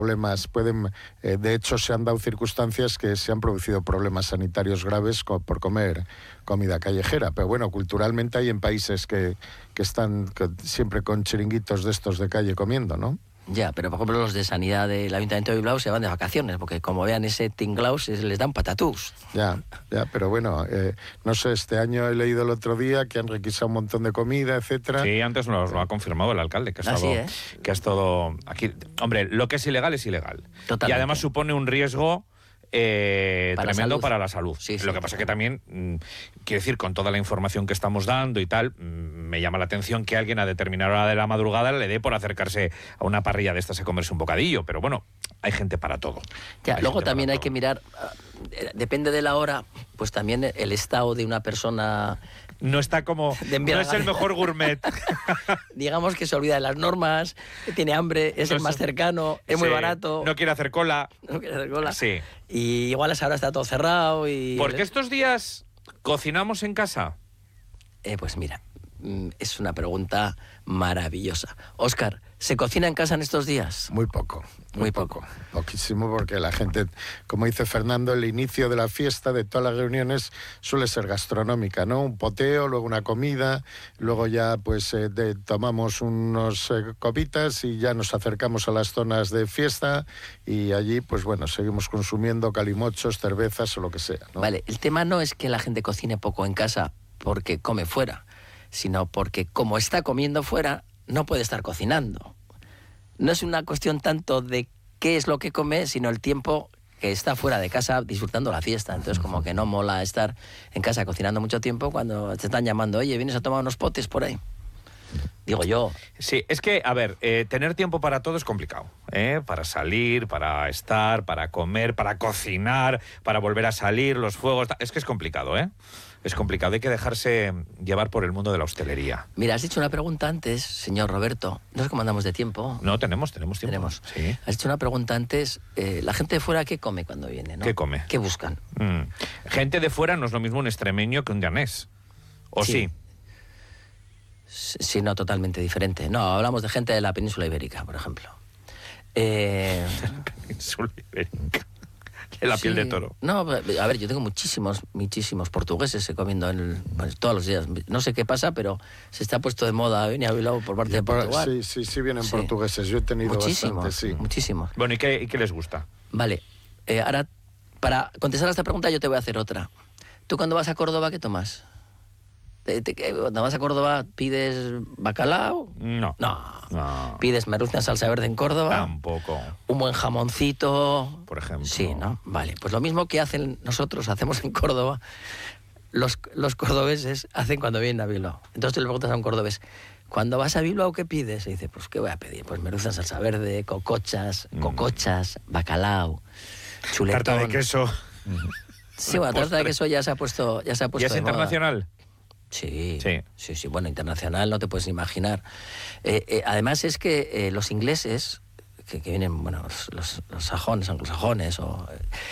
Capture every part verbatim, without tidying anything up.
problemas, pueden, eh, de hecho se han dado circunstancias que se han producido problemas sanitarios graves co- por comer comida callejera, pero bueno, culturalmente hay en países que, que están que siempre con chiringuitos de estos de calle comiendo, ¿no? Ya, pero por ejemplo los de sanidad del Ayuntamiento de Bilbao se van de vacaciones, porque como vean ese tinglao se les dan patatús. Ya, ya, pero bueno, eh, no sé, este año he leído el otro día que han requisado un montón de comida, etcétera. Sí, antes nos lo ha confirmado el alcalde, que ha Así estado, es. que ha estado aquí. Hombre, lo que es ilegal es ilegal. Totalmente. Y además supone un riesgo eh, Para tremendo salud. para la salud. Sí, sí, lo que pasa que también, mm, quiero decir, con toda la información que estamos dando y tal, mm, me llama la atención que alguien a determinada hora de la madrugada le dé por acercarse a una parrilla de estas a comerse un bocadillo, pero bueno, hay gente para todo. Ya, Hay luego gente también para hay todo. que mirar, ah, eh, depende de la hora, pues también el estado de una persona, No está como... De enviar no a es la- el mejor gourmet. digamos que se olvida de las normas, que tiene hambre, es No el más sé. cercano, es muy Sí, barato, No quiere hacer cola. no quiere hacer cola. Sí. Y igual a esa hora está todo cerrado y... Porque estos días cocinamos en casa. Eh, pues mira, mm, es una pregunta maravillosa. Óscar, ¿se cocina en casa en estos días? Muy poco, muy, Muy poco. Poquísimo, porque la gente, como dice Fernando, el inicio de la fiesta, de todas las reuniones, suele ser gastronómica, ¿no? Un poteo, luego una comida, luego ya pues eh, de- tomamos unos eh, copitas y ya nos acercamos a las zonas de fiesta y allí, pues bueno, seguimos consumiendo calimochos, cervezas o lo que sea, ¿no? Vale, el tema no es que la gente cocine poco en casa porque come fuera, sino porque como está comiendo fuera, no puede estar cocinando. No es una cuestión tanto de qué es lo que come, sino el tiempo que está fuera de casa disfrutando la fiesta. Entonces, como que no mola estar en casa cocinando mucho tiempo cuando te están llamando, oye, ¿vienes a tomar unos potes por ahí? Digo yo. Sí, es que, a ver, eh, tener tiempo para todo es complicado, ¿eh? Para salir, para estar, para comer, para cocinar, para volver a salir, los fuegos... ta- Es que es complicado, ¿eh? Es complicado, hay que dejarse llevar por el mundo de la hostelería. Mira, has hecho una pregunta antes, señor Roberto. No sé cómo andamos de tiempo. No, tenemos, tenemos tiempo. Tenemos. Sí. Has hecho una pregunta antes. eh, la gente de fuera, ¿qué come cuando viene? ¿no? ¿Qué come? ¿Qué buscan? Mm. Gente de fuera no es lo mismo un extremeño que un danés. ¿O sí? Sí. Sí, no, totalmente diferente. No, hablamos de gente de la península ibérica, por ejemplo. Eh, Península ibérica. De la piel sí. de toro. No, a ver, yo tengo muchísimos, muchísimos portugueses eh, comiendo en, pues, todos los días. No sé qué pasa, pero se está puesto de moda venir a Bilbao por parte de Por- Portugal. sí, sí, sí vienen Sí. portugueses. Yo he tenido Muchísimos, bastante, sí. muchísimos. Bueno, ¿y qué, y qué les gusta? Vale, eh, ahora, para contestar a esta pregunta yo te voy a hacer otra. ¿Tú cuando vas a Córdoba qué tomas? ¿Te- te- qué- cuando vas a Córdoba pides bacalao? No. No. No. ¿Pides merluza en salsa verde en Córdoba? Tampoco, Un buen jamoncito. por ejemplo. Sí, ¿no? Vale, pues lo mismo que hacen nosotros, hacemos en Córdoba, los, los cordobeses hacen cuando vienen a Bilbao. Entonces tú le preguntas a un cordobés, cuando vas a Bilbao, ¿qué pides? Y dice, pues, ¿qué voy a pedir? Pues merluza en salsa verde, cocochas, Mm. cocochas, bacalao, chuletón. Tarta de queso. Sí, bueno, tarta de queso ya se ha puesto, ya se ha ¿Y puesto es de moda. internacional? Sí, Sí. sí, sí, bueno, internacional no te puedes ni imaginar. Eh, eh, además es que eh, los ingleses, que, que vienen, bueno, los, los, los sajones, anglosajones, o,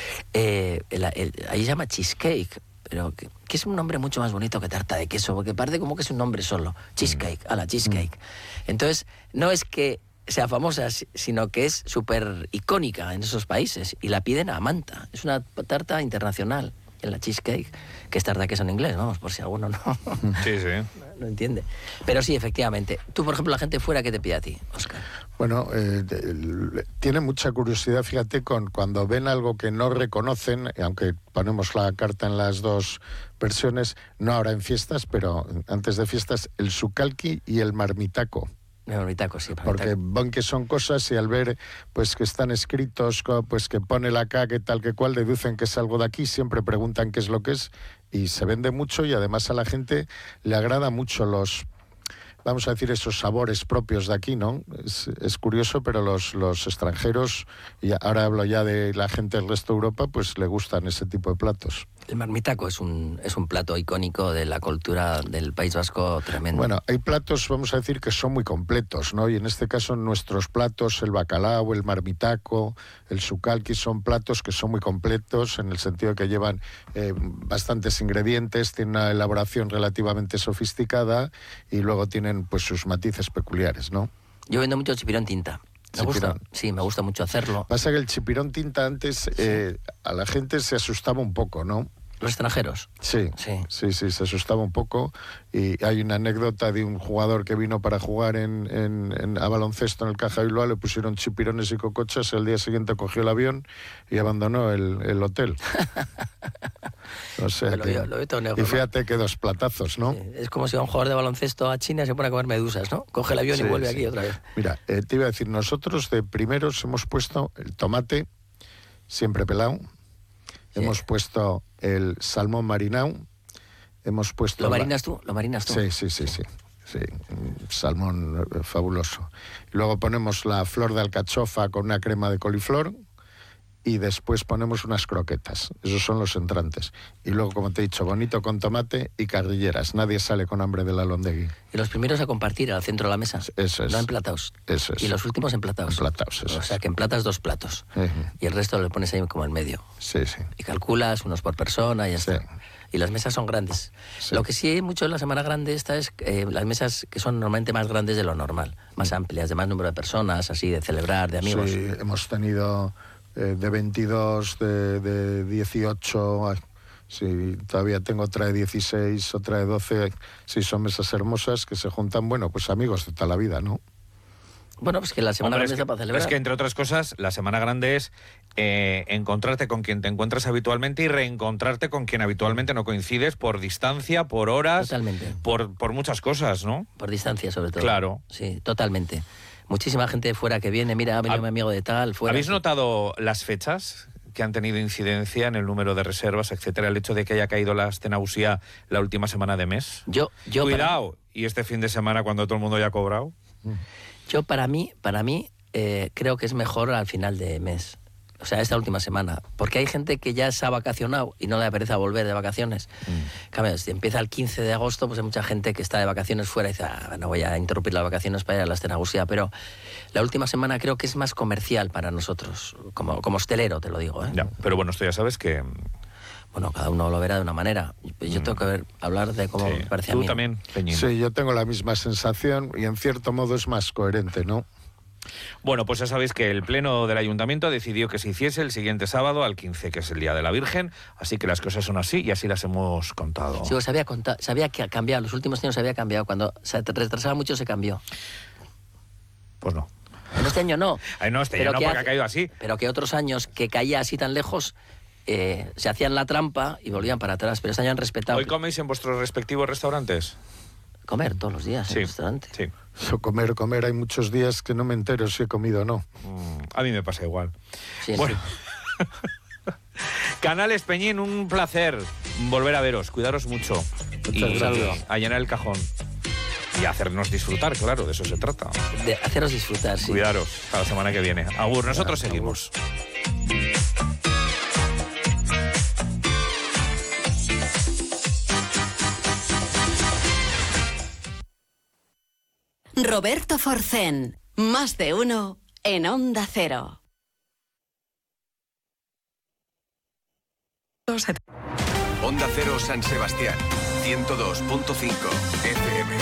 eh, el- el- ahí se llama cheesecake, pero que, que es un nombre mucho más bonito que tarta de queso, porque parece como que es un nombre solo, cheesecake, a la cheesecake. Entonces, no es que sea famosa, si- sino que es súper icónica en esos países, y la piden a manta, es una tarta internacional, en la cheesecake, que es tarta de queso en inglés, vamos, por si alguno no... Sí, sí. no entiende. Pero sí, efectivamente. Tú, por ejemplo, la gente fuera, ¿qué te pide a ti, Óscar? Bueno, eh, de- el- tiene mucha curiosidad, fíjate, con cuando ven algo que no reconocen, aunque ponemos la carta en las dos versiones, no ahora en fiestas, pero antes de fiestas, el sucalqui y el marmitaco. Me marmitaco, sí. Porque ven que son cosas y al ver pues que están escritos, co- pues que pone la K, que tal, que cual, deducen que es algo de aquí, siempre preguntan qué es lo que es y se vende mucho y además a la gente le agrada mucho los, vamos a decir, esos sabores propios de aquí, ¿no? Es, es curioso, pero los, los extranjeros, y ahora hablo ya de la gente del resto de Europa, pues le gustan ese tipo de platos. El marmitaco es un, es un plato icónico de la cultura del País Vasco tremendo. Bueno, hay platos, vamos a decir, que son muy completos, ¿no? Y en este caso nuestros platos, el bacalao, el marmitaco, el sucalqui, son platos que son muy completos en el sentido de que llevan eh, bastantes ingredientes, tienen una elaboración relativamente sofisticada y luego tienen pues sus matices peculiares, ¿no? Yo vendo mucho chipirón tinta. Me gusta, sí, me gusta mucho hacerlo. Pasa que el chipirón tinta antes eh, a la gente se asustaba un poco, ¿no? ¿Los extranjeros? Sí, sí, sí, sí, se asustaba un poco. Y hay una anécdota de un jugador que vino para jugar en, en, en, a baloncesto en el Caja Bilbao, le pusieron chipirones y cocochas, el día siguiente cogió el avión y abandonó el, el hotel. O sea lo que, veo, lo veo y fíjate que dos platazos, ¿no? Sí, es como si va un jugador de baloncesto a China y se pone a comer medusas, ¿no? Coge el avión sí, y vuelve sí. aquí otra vez. Mira, eh, te iba a decir, nosotros de primeros hemos puesto el tomate siempre pelado. Sí. Hemos puesto el salmón marinado. Hemos puesto... ¿Lo marinas tú? ¿Lo marinas tú? Sí, sí, sí, sí. sí. Salmón fabuloso. Y luego ponemos la flor de alcachofa con una crema de coliflor y después ponemos unas croquetas. Esos son los entrantes. Y luego, como te he dicho, bonito con tomate y carrilleras. Nadie sale con hambre de la londegui. Y los primeros a compartir al centro de la mesa. Eso es. No emplatados. Eso es. Y los últimos emplatados. Emplatados, eso O sea, es. que emplatas dos platos. Uh-huh. Y el resto lo pones ahí como en medio. Sí, sí. Y calculas unos por persona y ya sí. está. Y las mesas son grandes. Sí. Lo que sí hay mucho en la Semana Grande esta es eh, las mesas que son normalmente más grandes de lo normal. Más amplias, de más número de personas, así, de celebrar, de amigos. Sí, hemos tenido... de veintidós, de, de dieciocho, sí, todavía tengo otra de dieciséis, otra de doce, sí, son mesas hermosas que se juntan, bueno, pues amigos de toda la vida, ¿no? Bueno, pues que la Semana Hombre, Grande es que, está para celebrar. Es que, entre otras cosas, la Semana Grande es eh, encontrarte con quien te encuentras habitualmente y reencontrarte con quien habitualmente no coincides por distancia, por horas, totalmente. Por, por muchas cosas, ¿no? Por distancia, sobre todo. Claro. Sí, totalmente. Muchísima gente de fuera que viene, mira, ha venido mi amigo de tal, fuera. ¿Habéis notado las fechas que han tenido incidencia en el número de reservas, etcétera? El hecho de que haya caído la Astenausía la última semana de mes. Yo, yo Cuidado, para... y este fin de semana cuando todo el mundo ya ha cobrado. Yo para mí, para mí eh, creo que es mejor al final de mes. O sea, esta última semana. Porque hay gente que ya se ha vacacionado y no le da pereza volver de vacaciones. Mm. Cambio, si empieza el quince de agosto, pues hay mucha gente que está de vacaciones fuera y dice, ah, no voy a interrumpir las vacaciones para ir a la Astenausía. Pero la última semana creo que es más comercial para nosotros, como, como hostelero, te lo digo. ¿eh? Ya, pero bueno, esto ya sabes que... Bueno, cada uno lo verá de una manera. Yo tengo que ver, hablar de cómo sí. me parece ¿Tú a mí. ¿Tú también, Peñín? Sí, yo tengo la misma sensación y en cierto modo es más coherente, ¿no? Bueno, pues ya sabéis que el Pleno del Ayuntamiento decidió que se hiciese el siguiente sábado al quince, que es el Día de la Virgen, así que las cosas son así y así las hemos contado. Sí, se había, contado, se había cambiado, los últimos años se había cambiado, cuando se retrasaba mucho se cambió. Pues no. En este año no. Ay, no, este pero año no, porque hace, ha caído así. Pero que otros años que caía así tan lejos, eh, se hacían la trampa y volvían para atrás, pero este año han respetado. ¿Hoy coméis en vuestros respectivos restaurantes? Comer todos los días sí, en el restaurante. Sí. Yo comer, comer, hay muchos días que no me entero si he comido o no. Mm, a mí me pasa igual. Sí, bueno. Sí. Canales Peñín, un placer volver a veros. Cuidaros mucho. Muchas y gracias. A llenar el cajón. Y a hacernos disfrutar, claro, de eso se trata. De haceros disfrutar, sí. Cuidaros, hasta la semana que viene. Agur, nosotros Agur. Seguimos. Roberto Forcén, más de uno en Onda Cero. Onda Cero San Sebastián, ciento dos punto cinco F M.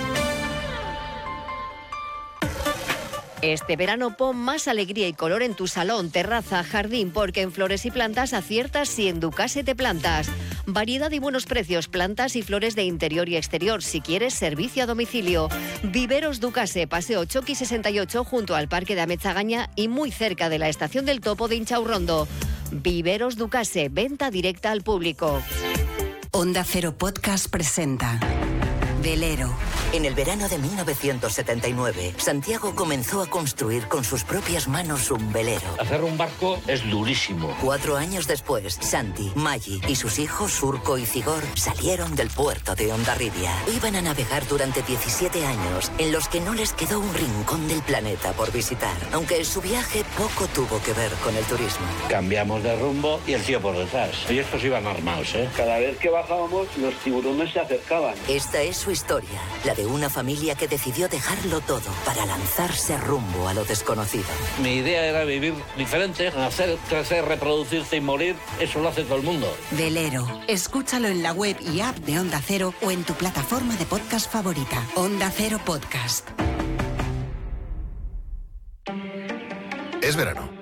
Este verano pon más alegría y color en tu salón, terraza, jardín, porque en Flores y Plantas aciertas si en Ducase te plantas. Variedad y buenos precios, plantas y flores de interior y exterior, si quieres servicio a domicilio. Viveros Ducase, Paseo Choqui sesenta y ocho, junto al Parque de Ametzagaña y muy cerca de la Estación del Topo de Inchaurrondo. Viveros Ducase, venta directa al público. Onda Cero Podcast presenta Velero. En el verano de mil novecientos setenta y nueve, Santiago comenzó a construir con sus propias manos un velero. Hacer un barco es durísimo. Cuatro años después, Santi, Maggi y sus hijos Surco y Cigor salieron del puerto de Hondarribia. Iban a navegar durante diecisiete años, en los que no les quedó un rincón del planeta por visitar, aunque su viaje poco tuvo que ver con el turismo. Cambiamos de rumbo y el tío por detrás. Y estos iban armados, ¿eh? Cada vez que bajábamos, los tiburones se acercaban. Esta es su historia, la de una familia que decidió dejarlo todo para lanzarse rumbo a lo desconocido. Mi idea era vivir diferente, nacer, crecer, reproducirse y morir. Eso lo hace todo el mundo. Velero. Escúchalo en la web y app de Onda Cero o en tu plataforma de podcast favorita. Onda Cero Podcast. Es verano.